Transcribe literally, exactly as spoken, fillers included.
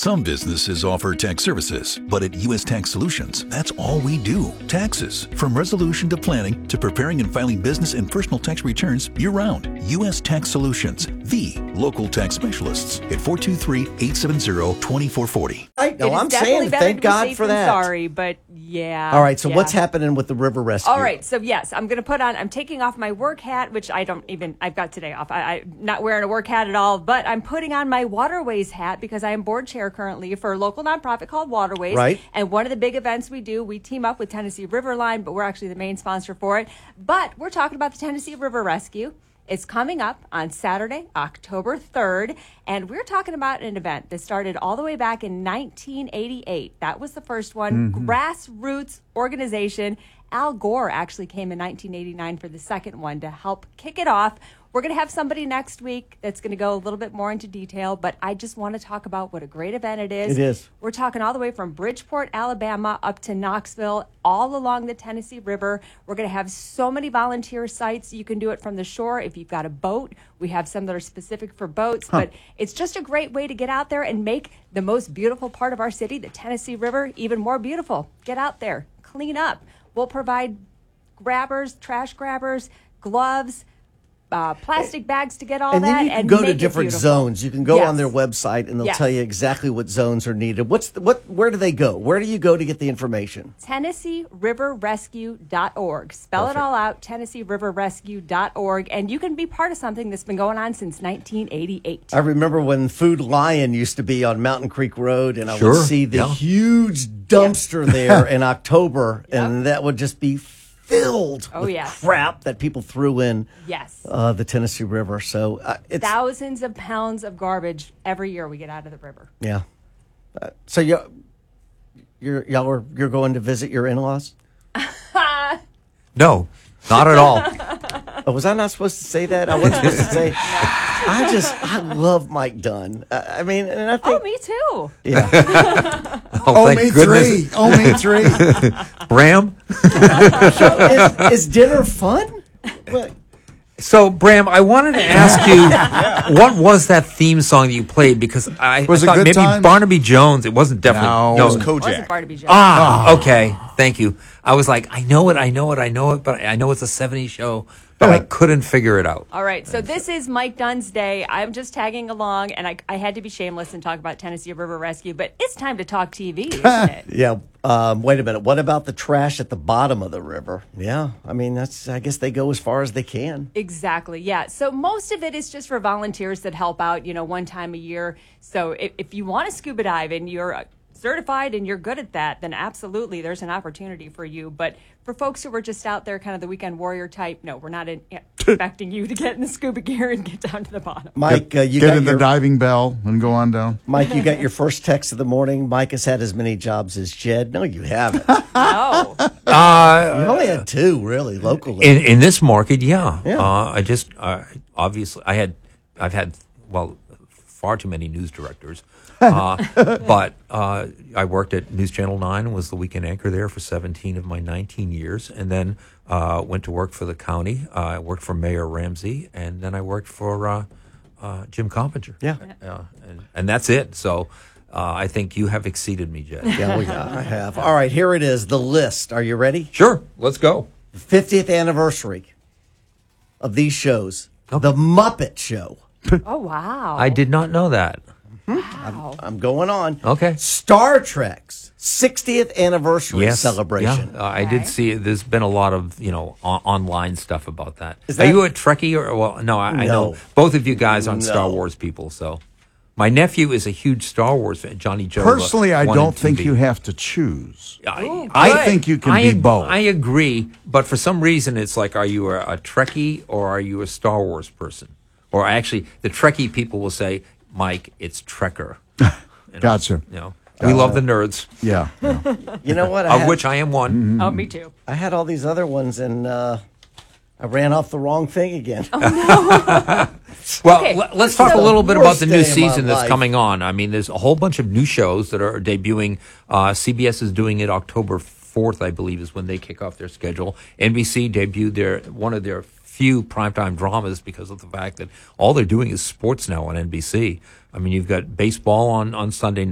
Some businesses offer tax services, but at U S Tax Solutions, that's all we do. Taxes. From resolution to planning to preparing and filing business and personal tax returns year-round. U S Tax Solutions, the local tax specialists at four two three, eight seven zero, two four four zero. I know, I'm saying thank God for that. Sorry, but yeah. All right, so yeah. what's happening with the river rescue? All right, so yes, I'm going to put on, I'm taking off my work hat, which I don't even, I've got today off. I, I'm not wearing a work hat at all, but I'm putting on my Waterways hat because I am board chair currently for a local nonprofit called Waterways. Right. And one of the big events we do, we team up with Tennessee River Line, but we're actually the main sponsor for it. But we're talking about the Tennessee River Rescue. It's coming up on Saturday, October third, and we're talking about an event that started all the way back in nineteen eighty-eight. That was the first one. Mm-hmm. Grassroots organization. Al Gore actually came in nineteen eighty-nine for the second one to help kick it off. We're going to have somebody next week that's going to go a little bit more into detail, but I just want to talk about what a great event it is. It is. We're talking all the way from Bridgeport, Alabama, up to Knoxville, all along the Tennessee River. We're going to have so many volunteer sites. You can do it from the shore if you've got a boat. We have some that are specific for boats, huh. but it's just a great way to get out there and make the most beautiful part of our city, the Tennessee River, even more beautiful. Get out there, clean up. We'll provide grabbers, trash grabbers, gloves, Uh, plastic bags to get all and that, then you can and go make to it different beautiful. zones. You can go yes. on their website, and they'll yes. tell you exactly what zones are needed. What's the, what? Where do they go? Where do you go to get the information? Tennessee River Rescue dot org. Spell Perfect. It all out, Tennessee River Rescue dot org, and you can be part of something that's been going on since nineteen eighty-eight. I remember when Food Lion used to be on Mountain Creek Road, and I sure. would see the yeah. huge dumpster yep. there in October, yep. and that would just be filled oh, with yes. crap that people threw in yes. uh, the Tennessee River. So uh, it's thousands of pounds of garbage every year we get out of the river. Yeah. Uh, so you, you're y'all are you're going to visit your in-laws? No, not at all. Oh, was I not supposed to say that? I wasn't supposed to say. I just I love Mike Dunn. Uh, I mean, and I think oh, me too. Yeah. oh, oh thank me goodness. three. Oh, me three. Bram. So is, is dinner fun? What? So, Bram, I wanted to ask you, yeah. what was that theme song that you played? Because I, was I it thought good maybe times? Barnaby Jones. It wasn't definitely. No, no. it was It Kojak. wasn't Barnaby Jones. Ah, oh. okay. Thank you. I was like, I know it, I know it, I know it, but I know it's a seventies show, but I couldn't figure it out. All right, so this is Mike Dunn's day. I'm just tagging along, and I, I had to be shameless and talk about Tennessee River Rescue, but it's time to talk T V, isn't it? Yeah. Um, wait a minute. What about the trash at the bottom of the river? Yeah. I mean, that's. I guess they go as far as they can. Exactly. Yeah. So most of it is just for volunteers that help out, you know, one time a year. So if, if you want to scuba dive and you're uh, certified and you're good at that, then absolutely there's an opportunity for you. But for folks who are just out there, kind of the weekend warrior type, no, we're not in, yeah, expecting you to get in the scuba gear and get down to the bottom. Mike, uh, you get got in your, the diving bell and go on down. Mike, you got your first text of the morning. Mike has had as many jobs as Jed. No, you haven't. No. Uh, you only had two, really, locally. in in this market, yeah. Yeah. Uh, I just uh, obviously I had I've had well far too many news directors. uh, but uh, I worked at News Channel nine and was the weekend anchor there for seventeen of my nineteen years, and then uh, went to work for the county. Uh, I worked for Mayor Ramsey, and then I worked for uh, uh, Jim Coppinger. Yeah. Uh, and, and that's it. So uh, I think you have exceeded me, Jed. Yeah, we got, I have. All right, here it is, the list. Are you ready? Sure, let's go. fiftieth anniversary of these shows. Okay. The Muppet Show. Oh, wow. I did not know that. Wow. I'm going on. Okay. Star Trek's sixtieth anniversary Yes. celebration. Yeah, uh, I did see it. There's been a lot of, you know, on- online stuff about that. Is Are that- you a Trekkie or, well, no, I, I No. know both of you guys aren't Star No. Wars people, so. My nephew is a huge Star Wars fan, Johnny Joe. Personally, I one don't and think two B. you have to choose. I, Ooh, I good. think you can I be ag- both. I agree, but for some reason, it's like, are you a, a Trekkie or are you a Star Wars person? Or actually, the Trekkie people will say, Mike, it's Trekker. You know, Gotcha. You know, we love the nerds, Yeah. yeah. You know what? I of had, which I am one. Oh, me too. I had all these other ones, and uh, I ran off the wrong thing again. Well, Okay. l- let's talk It's a the little bit about worst the new day of my season that's life. coming on. I mean, there's a whole bunch of new shows that are debuting. Uh, C B S is doing it October fourth, I believe, is when they kick off their schedule. N B C debuted their one of their few primetime dramas because of the fact that all they're doing is sports now on N B C. I mean, you've got baseball on, on Sunday